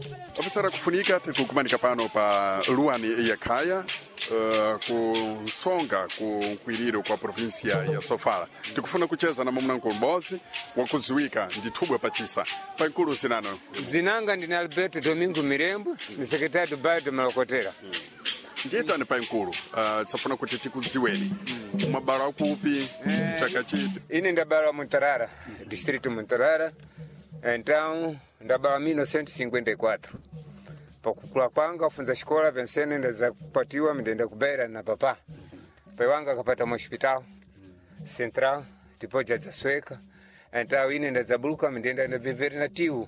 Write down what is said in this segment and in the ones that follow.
Ofisara kufunika tikukumanika pano pa luani ya Kaya kusonga kukwiriro kwa provinsia ya Sofala. Tikufuna kucheza na mumnankulu bosi wakuziwika ndithubwe pachisa. Pankulu zinano. Zinanga ndina Alberto Domingo Mirembo, ni sekretari do bairro de Malokotera. Ndieta ni pankulu, safuna kuti tikuziweni. Mabara akupi, chaka chipi. Ine ndabara Montarara, distrito Montarara. Então, ndabara 1954. Pakukula kwanga funza shikola pensene ndaza kupatiwa mndenda kubaira na papa. Pewanga kapata hospital central tipoja za sweka. Então ine ndazabuluka mndenda na viveri na tiu.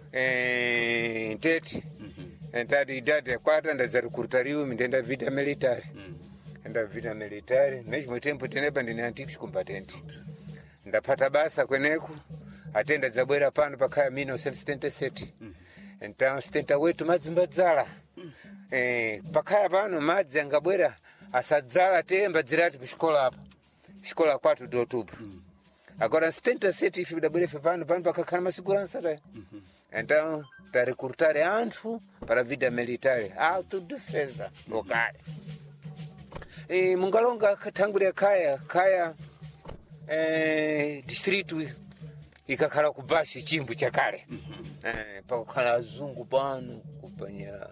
Tete. Então de idade ya kwata ndazarukurutariwa mndenda vida militari. Nda vida militari, mesmo tempo teneba ndine antiques combatente. Ndapata basa kweneku. Atenda zabwera pano pakaya 1977. Então 78 mazimbadzala. Pakaya pano madzi angabwera asadzala temba dzirati kushikola apa. Shikola 4 de outubro. Agora 77 ife bidabwera pano pakakhala masigurança ta. Então tá recrutar anthu para a vida militar, autodefesa local. Mungalonga katangulira Kaya distrito ikakhala kubashi chimbu chakale. Pakukhala azungu pano kupanya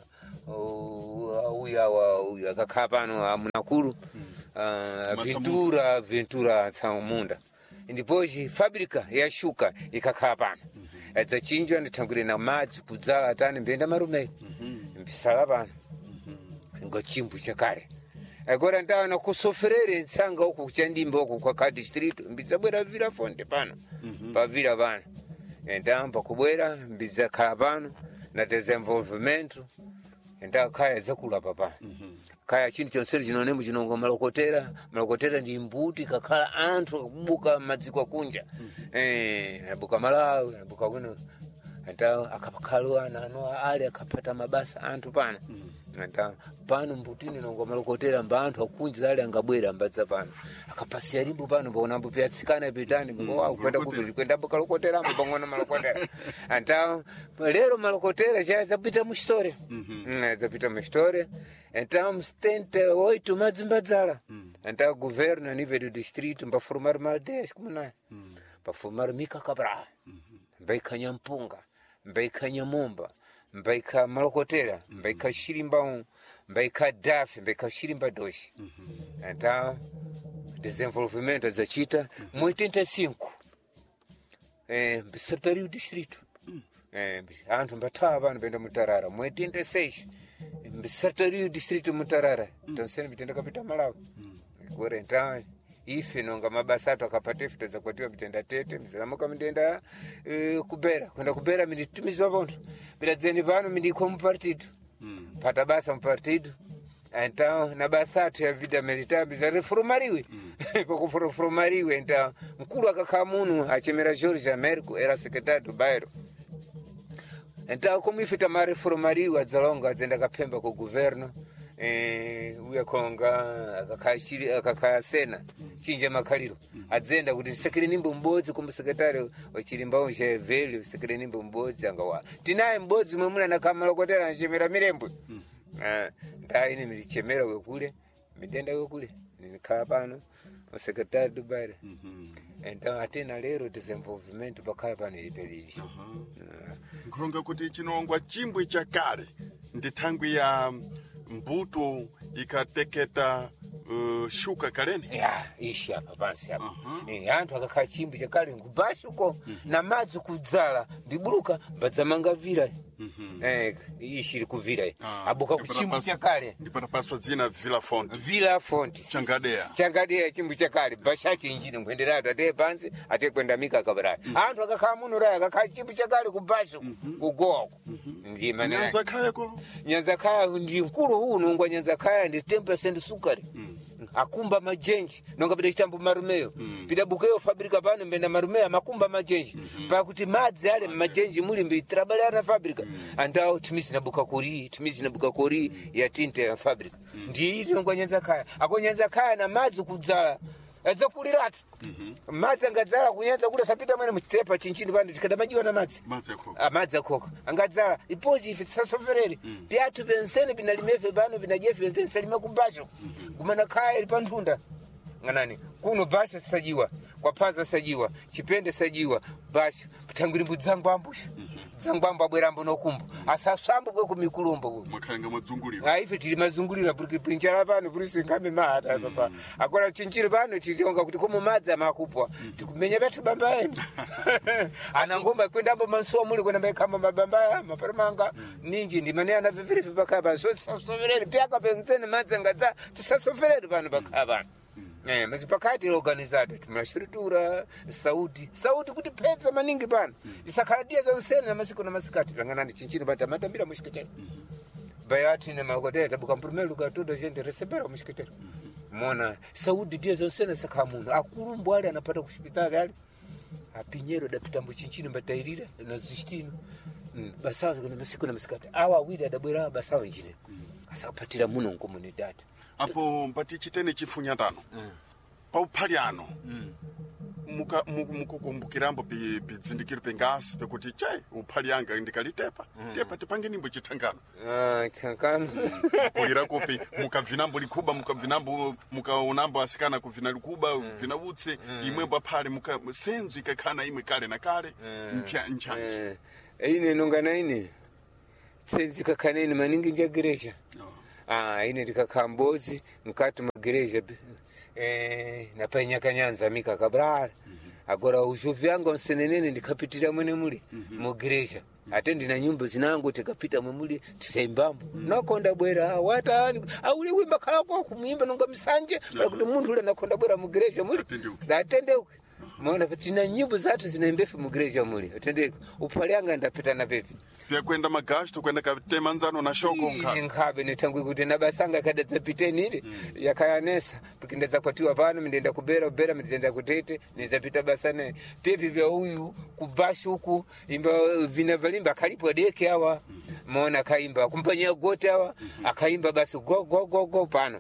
uya kakhala pano amunakulu Ventura Tsamunda. Ndipoji fabrika ya shuka ikakhala pano. Adzachinjwa ndithangulire na madzi kudzala atani mbenda marume. Mbisala pano. Ngo chimbu chakale. Agora ndawana kusoferere nsanga uku kuchandimba uku kwa distrito mbizabwera vira fonte pano. Pa vira pano. Ndamba kubwera mbizakhala pano na desenvolvimento. Nda Kaya zakula papa. Kaya chinthu chonseri chinonemo chinongo Malokotera ndi mbuti kakhala anthu kubuka madziko kunja. Abuka Malawi, abuka kuno. Nda akapakhalwa nano ali akapata mabasa anthu pano. Nda pano mbutini nongo Malokotera mba anthu akunja ali angabwera mbadza pano. Akapasiya limbu pano bona mbu pyatsikana pitani ngo kwenda kupita kwenda Malokotera mbongona Malokotera. Nda lero Malokotera chazapita mu story. Zapita mu story. Então 78 madzimbadzala. Então governo a nível do distrito para formar uma aldeia comunal. Para formar Mica Cabral. Mbaika Nyampunga, Mbaika Nyamomba, Mbaika Malokotera, Mbaika Shirimbão, Mbaika Dafe, Mbaika Shirimba Doshi. Então desenvolvimento zacita mu 85. Secretaria do distrito. Anthu mbatava nbenda Mutarara mu 86. Secretaria do distrito Mutarara. Então sempre bitenda kapita Malawi. Agora então ife nonga mabasa atu akapata futa zakwatiwa bitenda Tete mzalamuka mndenda kubera kwenda kubera militumizwa vantu biladzeni pano miliko mu partido pata basa mu partido. Então na basa atu ya vida militar biza reformariwe reformariwe. Então mkulu akakhala muno achemera Jorge Américo era secretário do bairro. Então como ife tamari reformariwe adzalonga adzenda kapemba ku governo. Uya konga akakaya sena chinja makaliro adzenda kuti sekere nimbo mbodzi kumbe sekretari wachilimbawo cha velho sekere nimbo mbodzi angawa tinaye mbodzi mwemuna na Malokotera nchemera Mirembo. Ndaine milichemera wekule midenda wekule nikhala pano o sekretari do bairro. Então atena lero desenvolvimento pakaya pano ipelili. Nkulonga kuti chinongwa chimbwe chakale ndithangwi ya mbuto ikateketa shuka kalene. Ishi hapa pansi hapa. Anthu akakhala chimbu chakale ngubashi uko na madzi kudzala ndibuluka mbadzamanga vira. Ishi likuvira. Abuka kuchimbu chakale. Ndipata paswa dzina Villa Fonte. Villa Fonte. Changadea chimbu chakale bashachi injini mwenderado ate pansi ate kwenda Mica Cabral. Anthu akakhala muno raya akakhala chimbu chakale kubashi kugoa. Ndima Nyanza Kaya ndi mkulu huu nungwa Nyanza Kaya ndi 10% sukari. Akumba majenji nonga pita chitambo marumeyo. Pita bukeyo fabrika pano mbenda marumeyo makumba majenji. Pakuti madzi ale majenji muli mbi trabalhar na fabrika. Andao timizi na buka kori ya tinte ya fabrika. Ndi nongwa Nyanza Kaya. Ako Nyanza Kaya na madzi kudzala azakuliratu madzi angadzala kunyanza kule sapita mwene muchitepa chinchini pano tikadamajiwa na madzi amadzi akoka angadzala ipozi ife tisasoferere pyathu pensene binalimefe pano binajefe pensene salima kumbasho kumana kaya ili panthunda nganani kuno basho sajiwa kwa paza sajiwa chipende sajiwa basho tangwiri mbudzangu ambusho dzangwamba abwerambo nokumbo asasambo kwe kumikulumbo mwakhanga madzungulira ife tili mazungulira porque pinjala pano pulisi ngame mata papa agora chinchiri pano chitonga kuti komo madzi amakupwa tikumenya pathu bamba enu anangomba kwendambo mansuwa muli kwenda maikamba mabamba maparamanga ninji ndimane anavivirife pakapa so tisasoferere pyaka penzene madzi angadza tisasoferere pano pakapa mas pakati organizado tumula estrutura saúde kuti pesa maningi pano isakaladia za usene na masiku na masikati langanani chinchini bata matambira mushikitero bayati na makotera tabuka primeiro lugar toda a gente recebera mushikitero mona saúde dia za usene sakamuno akulumbu ali anapata kushipitali ali apinheiro dapita muchinchini batairira na zistino basawa na masiku na masikati awa wida dabwera basawa njine asapatira muno comunidade apo mpati chitene chifunyatano pauphaliano mukukumbukirambo pidzindikiro pengasi pekuti chai uphali yanga ndikalitepa tepa tipange nimbo chithangano chithangano kulira kupi mukabvinambo likuba mukabvinambo mukaonambo asikana kuvina likuba vina utse imwembo aphali senzo ikakhana imwe kale na kale mpya nchanje ine nongana ine senzo ikakhana ine maningi njagiresha ine ndikakambozi mkati magereja na panyakanyanja mika Cabral agora ujuvi yangu nsenenene ndikapitira mwene muli mugereja ate ndina nyumba zinangu tikapita mwemuli tisaimbambo nakonda bwera watani aule wimba kala kwa kumwimba nonga misanje kuti munthu ule nakonda bwera mugereja muli atendeuke mwana patina nyimbo zatu zinaimbefu mugereja muli atendeuke upalianga ndapita na pepe pia kwenda magasto kwenda katema nzano na shoko nkabe netangwe kuti nabasanga kadadza piteni ile yakayanesa pikindeza kwatiwa pano mindenda kubera mindenda kutete nizapita basane pepe vya huyu kubashu huku imba vina valimba kalipo deke hawa maona kaimba kumpanya gote hawa akaimba basi go pano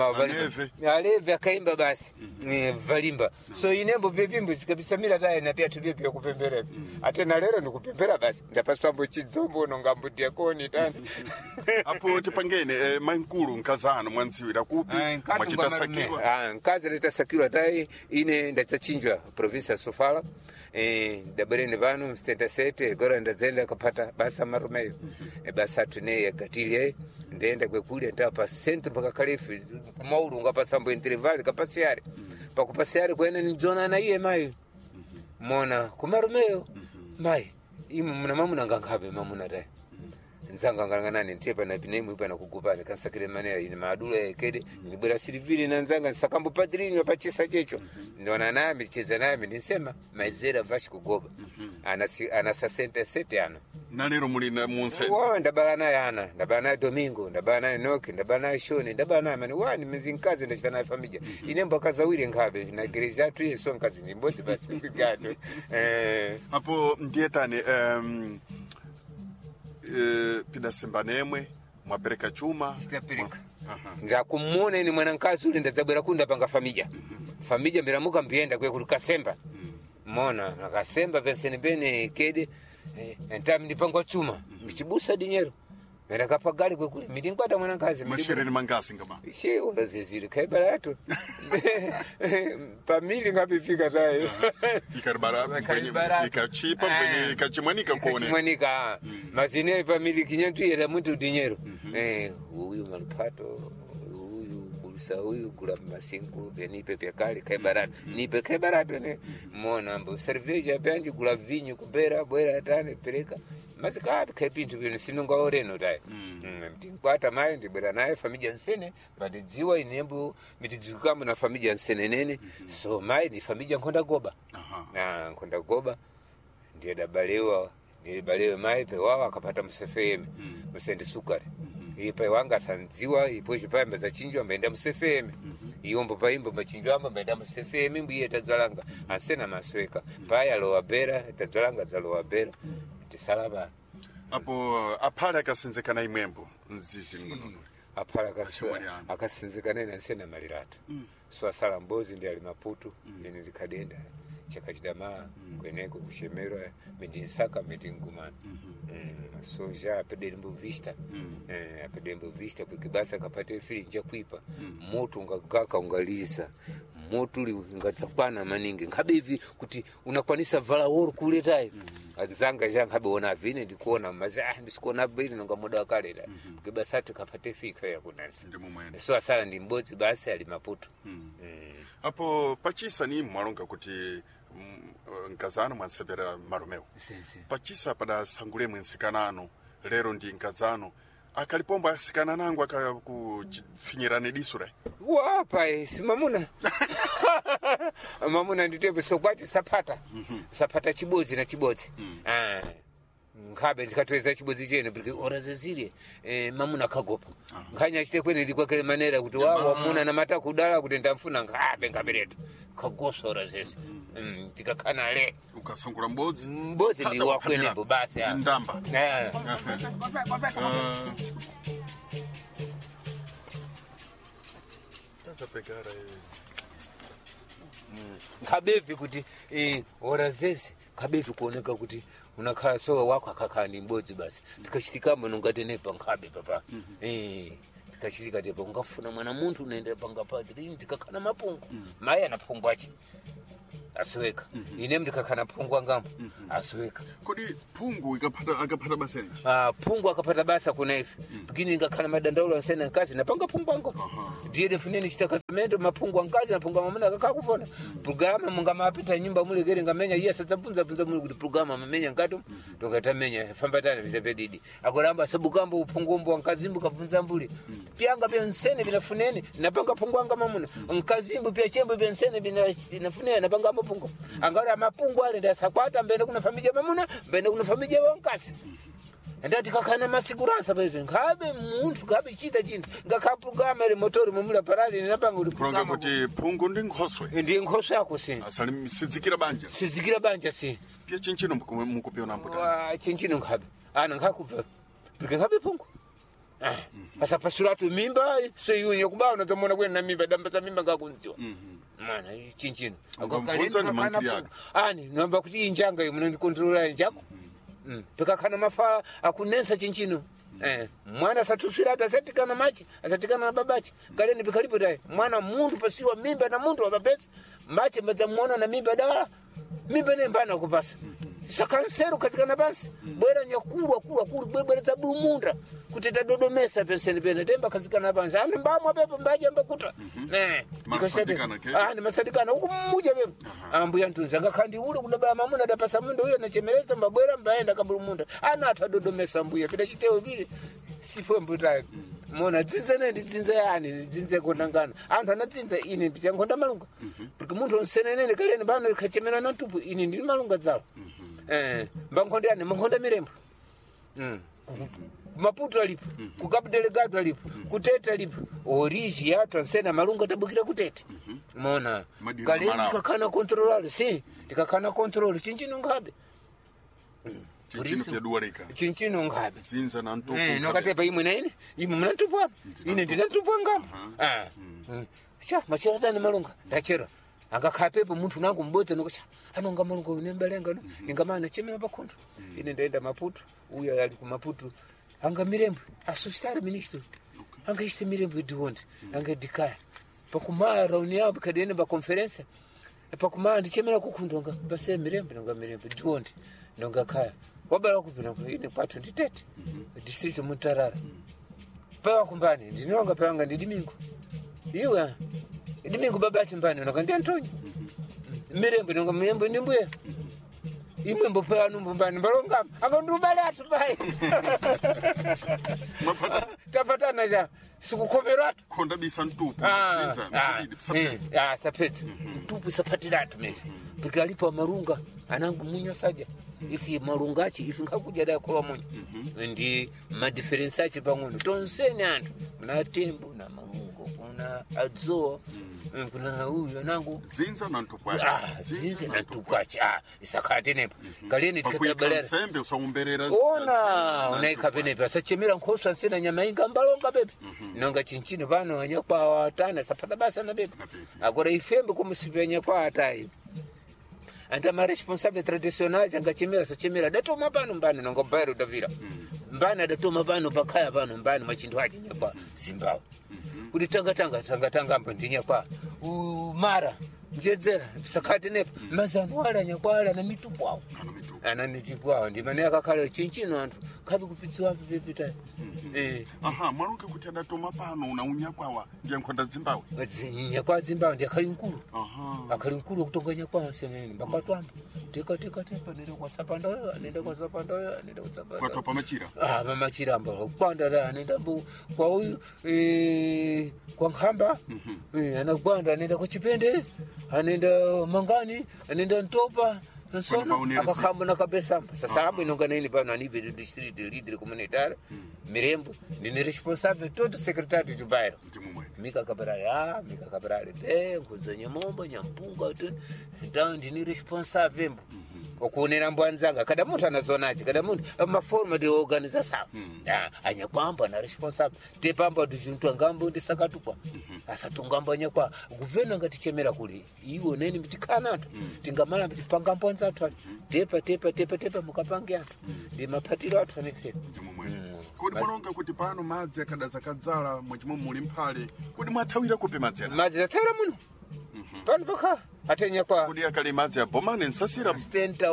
aleve akaimba basi valimba so inembo pepe mbuzi kabisa mila tae na pia tubepe ya kupembera atena lero nikupembera basi ndapaswambo zombo nongambudia koni tani apo tipangene mankulu nkazano mwanziwira kupi mwachitasakirwa nkazi litasakirwa tai ine ndachinjwa province ya Sofala dabarene vanu mstenda sete gora ndazenda kapata basa marumeyo basa tune ya gatilie ndenda kwekulia ndapa centro paka kalefi kumaulu ngapasambo intervali kapasiare pakupasiare kwene nzona na iye mai mona kumarumeyo mai imu muna mamuna ngangabe mamuna dai nzanga nganganani ntepa na pinemu ipa na kukupani kasakire manera ine maadula ekede nibura silivili na nzanga sakambo padrini wapachisa checho ndona nami cheza nami nisema maizera vashi kugoba anasa sete ano na lero muli na munse ndabana Domingo ndabana Enoki ndabana Shoni ndabana mani wani mezinkazi ndachitana familia inembo kazawire ngabe na gereza tu yeso nkazi nimbozi basi mbigado hapo ndietane pida sembanemwe mwapereka chuma sitapeleka ndakumona ni mwanankazi ule ndazabwera kunda panga familia mbiramuka mbienda kwe kulikasemba mona nakasemba penseni bene kede entami ndipangwa chuma michibusa dinyero mera kapagali kwe kule milingwata mwanankazi mashireni mangasi ngaba she ora zeziri kaibarato famili ngapifika tayo ikaribara ikachipa mwenye ikachimwanika kuone ikachimwanika mazine famili kinyantu yera mtu dinyero huyu malupato huyu kula masinku benipe pia kali kaibarato nipe kaibarato ne mona mbo cerveja pandi kula vinyo kubera bwera tane peleka masikapi kaipintu bino sinonga oreno dai mtinkwata mai ndibera naye familia nsene badiziwa inembo mitidzukamo na familia nsene nene so mai ni familia nkonda goba nkonda goba ndiye dabalewe mai pe wao akapata msefeme msendi sukari ipe wanga sanziwa ipoje pamba za chinjwa mbenda msefeme iyombo paimbo machinjwa amba mbenda msefeme mbiye tadzalanga asena masweka paya loabera tadzalanga za loabera tisalaba apo aphala kasenzekana imwembo nzizi ngono aphala akasinzikana na nsena maliratu so asala mbozi ndi ali Maputo ine likadenda chaka chidama kweneko kushemera medinsaka medingumana so já pedembo vista pedembo vista porque basa kapate fili nja kuipa moto ungagaka ungaliza moto uli ungatsakwana maningi ngabe hivi kuti unakwanisa vala woro kuletayo anzanga ja ngabe ona vine ndikuona maza ndisikuona bili nanga muda wakale da porque basa tukapate fika ya kunansi so asala ndi mbodzi basi ali Maputo apo pachisa ni mwalonga kuti nkazano mwansebera maromeo pachisa pada sangule mwensikanano lero ndi nkazano akalipomba asikana nangu akakufinyirane disure wapa si mamuna mamuna nditepe so kwachi sapata chibodzi na chibodzi ngabe ndikatweza chibodzi chene porque ora zezile mamuna kagopa nganya chite kwene ndikwakele manera kuti wa muna na mata kudala kuti ndamfuna ngabe ngaberetu kagosa ora zeze tikakana le ukasangula mbodzi ndi wakwenembo basi ndamba tazapegara kabevi kuti ora zeze kabevi kuoneka kuti unakhala so wako akakhala ni mbodzi basi tikashitikamo nungatenepa nkhabe papa tikashitika tepa ungafuna mwana munthu unaenda panga padri tikakhala mapungu mayi anapungu achi asweka ine ndikakhala pungu angamo asweka kodi pungu akapata basa yanji pungu akapata basa kuna ife bikini ingakhala madandaulo ansena nkazi napanga pungu ango ndiye defuneni chitakazamendo mapungu ankazi na pungu mamuna akakakufona programa mungamapita nyumba mule gere ngamenya yesa zabunza mule kuti programa mamenya ngato tokatamenya fambatana vitapedidi akolamba sabukambo upungumbo ankazimbu kavunza mbuli pyanga bya nsene binafuneni napanga pungu anga mamuna nkazimbu pya chembo bya nsene binafuneni napanga mapungu angara mapungu ale ndasakwata mbene kuna familia mamuna mbene kuna familia wankasi ndati kakana masiguransa beze ngabe muntu ngabe chita chintu ngakapugama ile motori mumula parali ninapanga uli programa kuti pungu ndi nkhoswe yako si asali sizikira banja si pia chinchino mukupio nambuta chinchino ngabe ngakubva porque ngabe pungu asa pasuratu mimba so yunye kubaona tomona kwena na mimba dambasa mimba ngakunziwa mana chinchino namba kuti injanga yo muno ndikontrola njako pikakana mafala akunensa chinchino mwana satusiratu asatikana machi asatikana na babachi kaleni pikalipo dai mwana mundu pasiwa mimba na mundu wababesi machi mbazamuona na mimba dala mimba nembana kupasa sakanseru kazikana basi bwera nyakulwa bwera tabulu munda kuteta dodomesa penseni pene temba kazikana basi ane mbamwa pepe mbaje mbakuta ni masadikana huku mmuja pepe ambuya ntunza ngakandi ule kudabala mamuna dapasa mundo ule nachemeleza mbabwera mbaenda kabulu munda ana atadodomesa mbuya pida chiteo vile sifwe mbutayo mona dzinze nendi dzinze yani dzinze kondangana anthu anadzinza ine ndichangonda malunga porque munthu onsenenene kaleni bano kachemera na tupu ine ndili malunga dzalo mbangonde ane mangonda mirembo Maputo alipo ku Cabo Delgado alipo kuteta alipo origi yatu ansena malunga tabukira kutete mona kaleni kakana controlale si tikakana control chinchino ngabe chinchino pia duarika chinchino ngabe zinza na ntupu nokatepa imwe na ine mnatupu ine ndinatupu ngabe machera tani malunga ndachera akakhapepo munthu nangu mbodza nokusha anonga malunga unembalenga no ingamana chemera pakhondo ine ndaenda Maputo uya ali ku Maputo anga mirembo assustare ministro anga iste mirembo diwonde anga dikaya pakumara rauni yabo kadene ba conference pakumara ndichemera kukundonga base mirembo nanga mirembo diwonde nonga kaya wabala kupina ine kwathu nditete district Mutarara pa kumbani ndinonga panga ndidimingo iwe ndimingo baba chimbani nakandi Antonio mirembo nonga mirembo ndimbuye imwe mbopa numbani balonga akandubale atubai tapatana ja sikukomeratu konda bisa ntupu sapeti tupu sapatiratu mezi porque alipo marunga anangu munyo saja ifi marungachi ifi ngakuja da kwa munyo ndi ma difference achi pang'ono tonsene anthu na tembo na marungo kuna adzo kuna huyu nangu zinza na ntupwachi zinza na ntupwachi isakate nepa kaleni tikatabalera sembe usaumberera ona unaika penepa asachemera nkhoso ansina nyama inga mbalonga bebe nonga chinchini pano anyakwa watana sapata basa na bebe agora ifembe kumusipenya kwa atai anta ma responsável tradicionais angachemera sachemera datoma pano mbani nonga bairo davira mbani datoma pano pakaya pano mbani machindu achi nyakwa Zimbabwe kuti tanga mbo ndinyakwa mara njedzera sakati nepa mazano ala nyakwala na mitupwawo ananitipwawo ndimane akakhala chinchino anthu khapi kupitsiwa pepita mwaronke kuti adatoma pano unaunyakwawa ndiye nkhonda Zimbabwe nyakwa Zimbabwe ndiye akhali mkulu kutonga nyakwa senene mbakatwamba tika nenda kwa sapandoyo anenda kwa kwa pamachira pamachira amba kwanda la anenda kwa huyu kwa Nkhamba anakwanda anenda kwa Chipende anenda Mangani anenda Ntopa Sona akakhamba na kabesa sasa hapo inonga nini pano anive district leader communitário Mirembo ni responsável todo secretário de bairro Mika Cabral kuzonye mombo nyampunga então ndini responsável okuonera mbwanzanga kada muntu anazonaje kada muntu uma forma de organização anyakwamba na responsável tepamba dujuntu ngambo ndisakatukwa asatungamba nyakwa guvena ngatichemera kuli iwo neni mitikana tu tingamala mitipanga mbwanza tu tepa mukapange atu ndi mapatiro atu anefe kodi mwaronga kuti pano madzi akadaza kadzala mwachimo muli mphale kodi mwathawira kupe madzi athawira muno pano pakha atenya kwa kodi akali madzi abomane nsasira stenta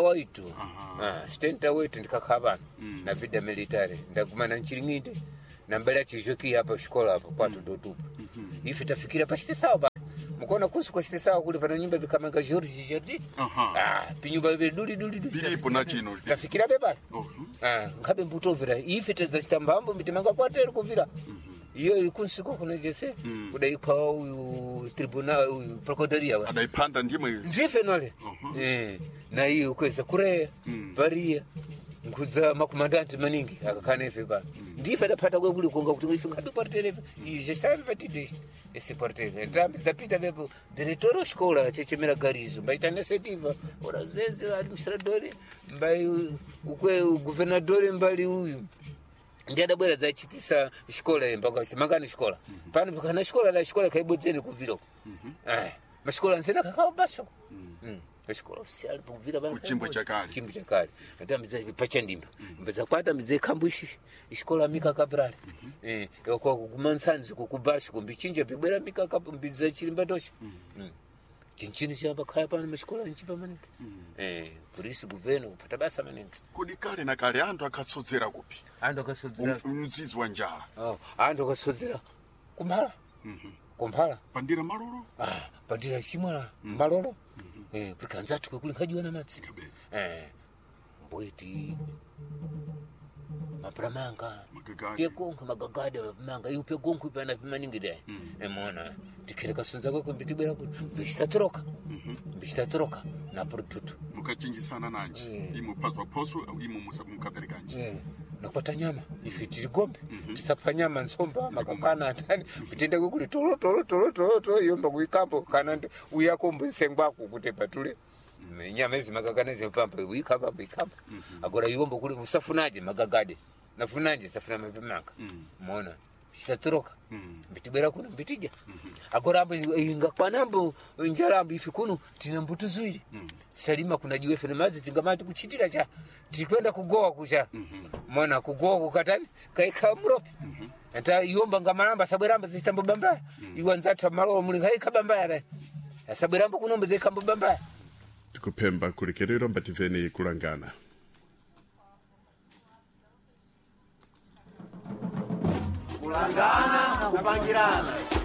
waitu ndikakha pano na vida military ndagumana nchiring'inde na mbele ya chijoki hapa shikola hapa kwatu dotupa ife tafikira pa chitesawa ba mukona kusi kwa chitesawa kule pana nyumba bikamanga George Jardim pinyumba beduli bilipo na chino tafikira beba ngabe mbutovira ife tedza chitambambo mitimanga kwatero kuvira iyo ikunsiko kuna jese kudai kwa uyu tribunal uyu procuradoria adaipanda ndife nole na hiyo kweza kure baria nkudza makomandanti maningi akakana ife pano ndife adapata kwekuli kunga kuti ife ngabe kwartere ife samvetidist ese kwartere ndambi zapita bepo diretor escola chechemera garizo mbaita iniciativa ora zeze administrador mbai ukwe governador mbali uyu ndiye adabwera zachitisa escola mpaka Mangani escola pano kana escola kaibodzeni kuviro mascola nsena kakao baso escola oficial kuvira bana chimbo chakali ndambiza pachandimba mbaza kwata mize kambushi escola Mika Cabral kwa kumansanzi kukubashi kumbichinja bibera Mika kambiza chilimba tosha chinchini chapa khaya pano mascola nchipa manenge polisi guveno kupata basa manenge kodi kale na kale antu akatsodzera kupi mzizi wa njala antu akatsodzera kumphala pandira malolo pandira shimwala malolo prikanzatu kwekuli nkhajiwa na madzi mbweti mapramanga pekonka magagada manga iyo pekonku ipana pimaningi dai emona tikhereka sunza kweko mbitibwera kuti mbishtatoroka na produto mukachinjisana nanji imupazwa poso au mukaperekanji nakwata nyama ife tiri gombe tisapha nyama nsomba makakana atani bitenda kwekuli toro yomba kuikambo kana uyakombo sengwako kuti patule nyama ezi magagana zipamba uikamba agora yomba kuli usafunaje magagade nafunaje safuna mapimanga muona chitatoroka mbitibwera kuno mbitija agora ambo ingakwanambo njarambo ifikuno tina mbutu zuiri salima kuna jiwefe na mazi tingamati kuchitira cha tikwenda kugoa kucha muona kugoa kukatani kaika mropi ata yomba ngamalamba sabweramba zitambo bambaya iwanzata malo mulinga ikabambaya sabweramba kuno mbe zikambo bambaya tikupemba kulikerero mbativeni kulangana kulangana kupangirana